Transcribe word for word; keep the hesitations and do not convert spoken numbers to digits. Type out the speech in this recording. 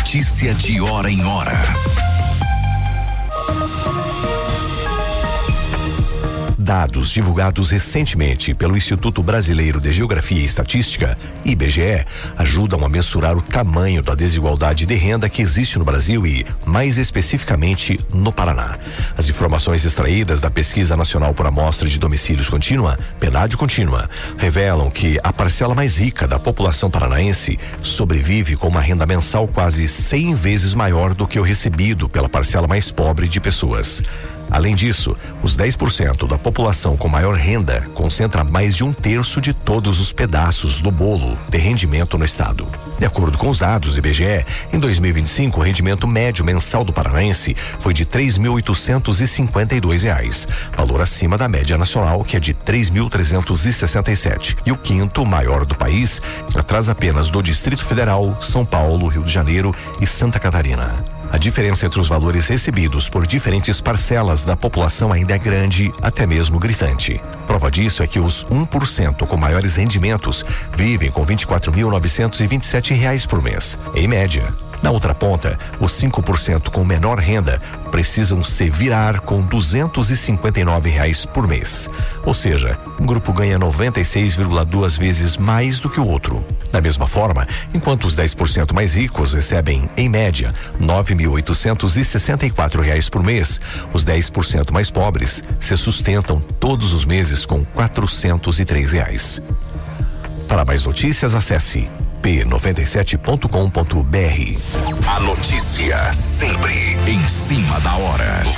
Notícia de hora em hora. Dados divulgados recentemente pelo Instituto Brasileiro de Geografia e Estatística, I B G E, ajudam a mensurar o tamanho da desigualdade de renda que existe no Brasil e, mais especificamente, no Paraná. As informações extraídas da Pesquisa Nacional por Amostra de Domicílios Contínua, PNAD Contínua, revelam que a parcela mais rica da população paranaense sobrevive com uma renda mensal quase cem vezes maior do que o recebido pela parcela mais pobre de pessoas. Além disso, os dez por cento da população com maior renda concentra mais de um terço de todos os pedaços do bolo de rendimento no estado. De acordo com os dados do I B G E, em dois mil e vinte e cinco, o rendimento médio mensal do paranaense foi de três mil oitocentos e cinquenta e dois reais, valor acima da média nacional, que é de três mil trezentos e sessenta e sete, e o quinto maior do país, atrás apenas do Distrito Federal, São Paulo, Rio de Janeiro e Santa Catarina. A diferença entre os valores recebidos por diferentes parcelas da população ainda é grande, até mesmo gritante. Prova disso é que os um por cento com maiores rendimentos vivem com vinte e quatro mil novecentos e vinte e sete reais por mês, em média. Na outra ponta, os cinco por cento com menor renda precisam se virar com duzentos e cinquenta e nove reais por mês. Ou seja, um grupo ganha noventa e seis vírgula duas vezes mais do que o outro. Da mesma forma, enquanto os dez por cento mais ricos recebem, em média, nove mil oitocentos e sessenta e quatro reais por mês, os dez por cento mais pobres se sustentam todos os meses com quatrocentos e três reais. Para mais notícias, acesse p noventa e sete ponto com ponto b r. A notícia sempre em cima da hora.